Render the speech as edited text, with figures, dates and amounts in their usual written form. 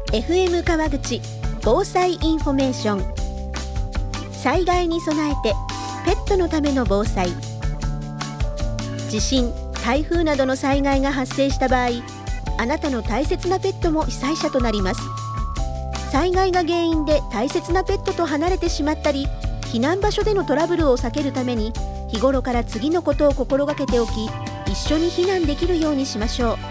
FM 川口防災インフォメーション。災害に備えてペットのための防災。地震、台風などの災害が発生した場合、あなたの大切なペットも被災者となります。災害が原因で大切なペットと離れてしまったり、避難場所でのトラブルを避けるために日頃から次のことを心がけておき、一緒に避難できるようにしましょう。